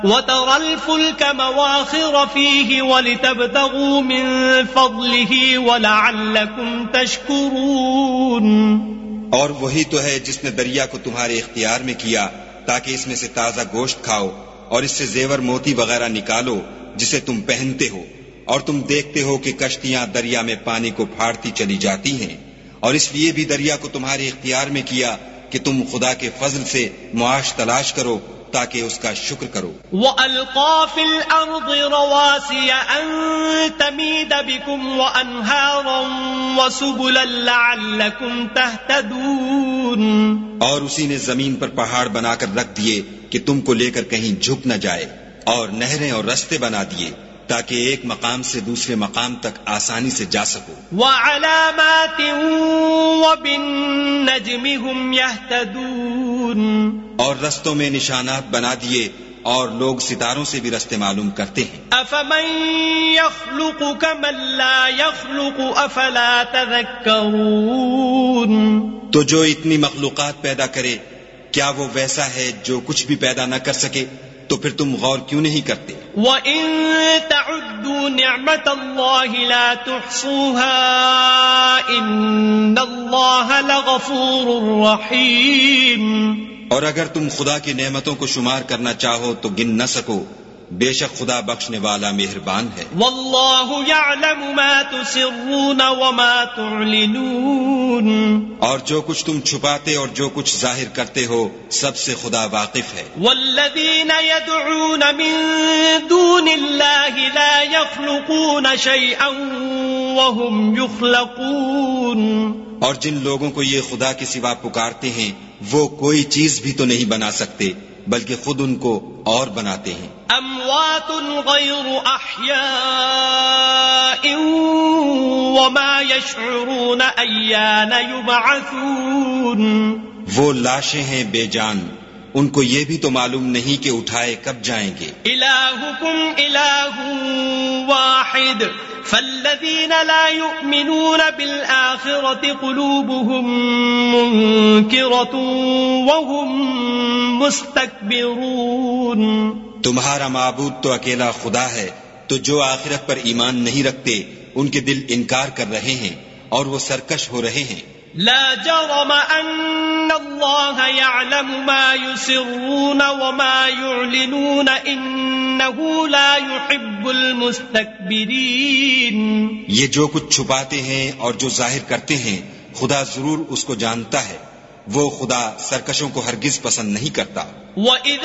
وَتَرَى الْفُلْكَ مَوَاخِرَ فِيهِ وَلِتَبْتَغُوا مِنْ فَضْلِهِ وَلَعَلَّكُمْ تَشْكُرُونَ. اور وہی تو ہے جس نے دریا کو تمہارے اختیار میں کیا تاکہ اس میں سے تازہ گوشت کھاؤ اور اس سے زیور موتی وغیرہ نکالو جسے تم پہنتے ہو، اور تم دیکھتے ہو کہ کشتیاں دریا میں پانی کو پھاڑتی چلی جاتی ہیں، اور اس لیے بھی دریا کو تمہارے اختیار میں کیا کہ تم خدا کے فضل سے معاش تلاش کرو تاکہ اس کا شکر کرو. وَأَلْقَى فِي الْأَرْضِ رَوَاسِيَ أَن تَمِيدَ بِكُمْ وَأَنْهَارًا وَسُبُلًا لَعَلَّكُمْ تَهْتَدُونَ. اور اسی نے زمین پر پہاڑ بنا کر رکھ دیے کہ تم کو لے کر کہیں جھک نہ جائے، اور نہریں اور رستے بنا دیے تاکہ ایک مقام سے دوسرے مقام تک آسانی سے جا سکو. وَعَلَامَاتٍ وَبِالنَّجْمِ هُمْ يَهْتَدُونَ. اور رستوں میں نشانات بنا دیے اور لوگ ستاروں سے بھی رستے معلوم کرتے ہیں. أَفَمَن يَخْلُقُ كَمَن لَّا يَخْلُقُ أَفَلَا تَذَكَّرُونَ. تو جو اتنی مخلوقات پیدا کرے کیا وہ ویسا ہے جو کچھ بھی پیدا نہ کر سکے؟ تو پھر تم غور کیوں نہیں کرتے؟ وَإِن تَعُدُّوا نِعْمَةَ اللَّهِ لَا تُحْصُوهَا إِنَّ اللَّهَ لَغَفُورٌ رَّحِيمٌ. اور اگر تم خدا کی نعمتوں کو شمار کرنا چاہو تو گن نہ سکو، بے شک خدا بخشنے والا مہربان ہے. وَاللَّهُ يَعْلَمُ مَا تُسِرُّونَ وَمَا تُعْلِنُونَ. اور جو کچھ تم چھپاتے اور جو کچھ ظاہر کرتے ہو سب سے خدا واقف ہے. وَالَّذِينَ يَدْعُونَ مِن دُونِ اللَّهِ لَا يَخْلُقُونَ شَيْئًا وَهُمْ يُخْلَقُونَ. اور جن لوگوں کو یہ خدا کے سوا پکارتے ہیں وہ کوئی چیز بھی تو نہیں بنا سکتے بلکہ خود ان کو اور بناتے ہیں. اموات غیر احیاء وما يشعرون ایان یبعثون. وہ لاشیں ہیں بے جان، ان کو یہ بھی تو معلوم نہیں کہ اٹھائے کب جائیں گے. الہکم الہ واحد فالذین لا یؤمنون بالآخرة قلوبهم منکرة وهم مستکبرون. تمہارا معبود تو اکیلا خدا ہے، تو جو آخرت پر ایمان نہیں رکھتے ان کے دل انکار کر رہے ہیں اور وہ سرکش ہو رہے ہیں. لا جرم ان اللہ یعلم ما یسرون وما یعلنون انہ لا يحب المستکبرین. یہ جو کچھ چھپاتے ہیں اور جو ظاہر کرتے ہیں خدا ضرور اس کو جانتا ہے، وہ خدا سرکشوں کو ہرگز پسند نہیں کرتا. وَإِذَا